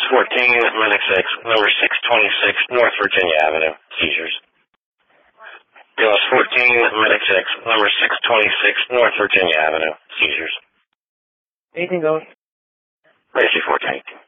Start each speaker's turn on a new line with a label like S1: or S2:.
S1: 14, Medic 6, number 626, North Virginia Avenue, seizures. BLS 14, Medic 6, number 626, North Virginia Avenue, seizures.
S2: Anything going?
S1: Lacy 14.